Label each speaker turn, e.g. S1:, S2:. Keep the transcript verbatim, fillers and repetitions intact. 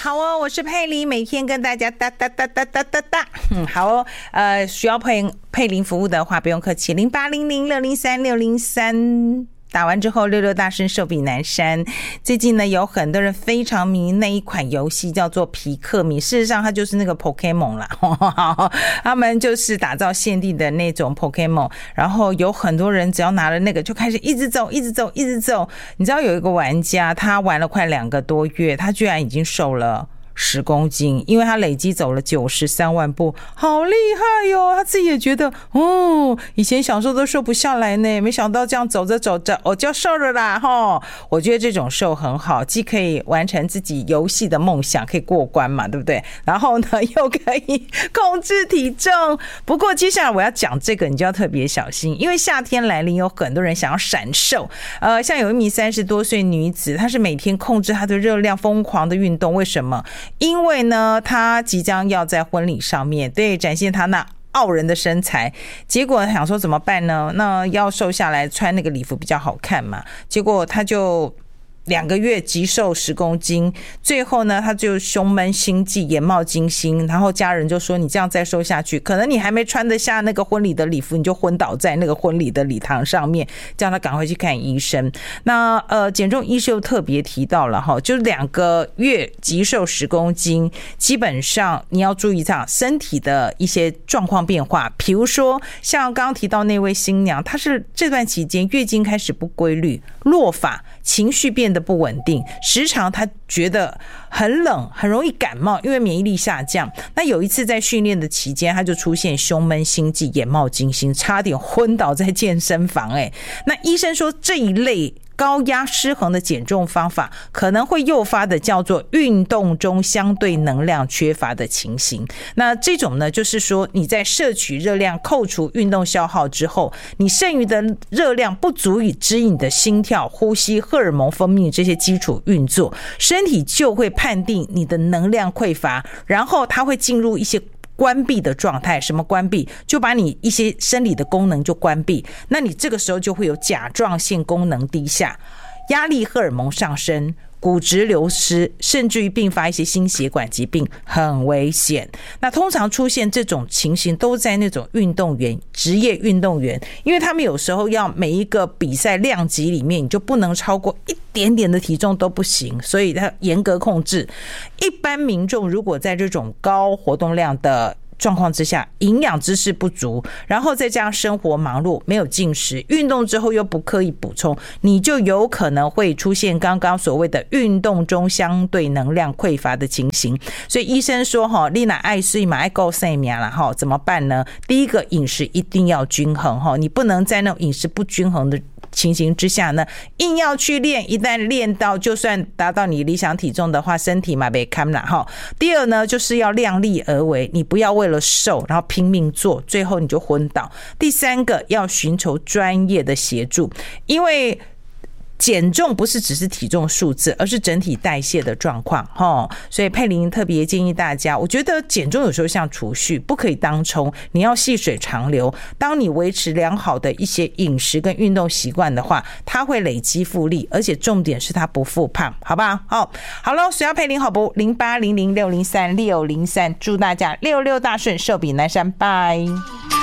S1: 好哦，我是佩玲，每天跟大家哒哒哒哒哒哒哒。嗯，好哦，呃，需要佩佩玲服务的话，不用客气，零八零零六零三六零三。打完之后，六六大顺，寿比南山。最近呢，有很多人非常迷那一款游戏，叫做皮克米。事实上，它就是那个 Pokemon 啦。他们就是打造限定的那种 Pokemon， 然后有很多人只要拿了那个，就开始一直走，一直走，一直走。你知道有一个玩家，他玩了快两个多月，他居然已经瘦了十公斤，因为他累积走了九十三万步，好厉害哟！他自己也觉得，哦，以前小时候都瘦不下来呢，没想到这样走着走着，我就瘦了啦哈！我觉得这种瘦很好，既可以完成自己游戏的梦想，可以过关嘛，对不对？然后呢，又可以控制体重。不过接下来我要讲这个，你就要特别小心，因为夏天来临，有很多人想要闪瘦。呃，像有一名三十多岁女子，她是每天控制她的热量，疯狂的运动，为什么？因为呢，他即将要在婚礼上面对展现他那傲人的身材，结果想说怎么办呢？那要瘦下来穿那个礼服比较好看嘛，结果他就两个月急瘦十公斤，最后呢，他就胸闷心悸、眼冒金星，然后家人就说：“你这样再瘦下去，可能你还没穿得下那个婚礼的礼服，你就昏倒在那个婚礼的礼堂上面，叫他赶快去看医生。”那呃，减重医生又特别提到了哈，就两个月急瘦十公斤，基本上你要注意这样身体的一些状况变化，比如说像刚刚提到那位新娘，她是这段期间月经开始不规律、落发、情绪变得不稳定，时常他觉得很冷，很容易感冒，因为免疫力下降。那有一次在训练的期间，他就出现胸闷心悸、眼冒金星，差点昏倒在健身房。哎，那医生说这一类高压失衡的减重方法可能会诱发的叫做运动中相对能量缺乏的情形。那这种呢，就是说你在摄取热量扣除运动消耗之后，你剩余的热量不足以指引你的心跳、呼吸、荷尔蒙分泌这些基础运作，身体就会判定你的能量匮乏，然后它会进入一些关闭的状态。什么关闭？就把你一些生理的功能就关闭，那你这个时候就会有甲状腺功能低下，压力荷尔蒙上升，骨质流失，甚至于并发一些心血管疾病，很危险。那通常出现这种情形都在那种运动员、职业运动员，因为他们有时候要每一个比赛量级里面，你就不能超过一点点的体重都不行，所以他严格控制。一般民众如果在这种高活动量的状况之下，营养知识不足，然后再加上生活忙碌，没有进食，运动之后又不刻意补充，你就有可能会出现刚刚所谓的运动中相对能量匮乏的情形。所以医生说哈，你哪爱睡嘛爱够睡眠了哈，怎么办呢？第一个，饮食一定要均衡哈，你不能在那种饮食不均衡的情形之下呢，硬要去练，一旦练到就算达到你理想体重的话，身体嘛被看了哈。第二呢，就是要量力而为，你不要为了瘦然后拼命做，最后你就昏倒。第三个，要寻求专业的协助，因为减重不是只是体重数字，而是整体代谢的状况。所以佩玲特别建议大家，我觉得减重有时候像储蓄，不可以当冲，你要细水长流。当你维持良好的一些饮食跟运动习惯的话，它会累积复利，而且重点是它不复胖，好不好？好，好了，需要佩玲好不？零八零零六零三六零三，祝大家六六大顺，寿比南山，拜。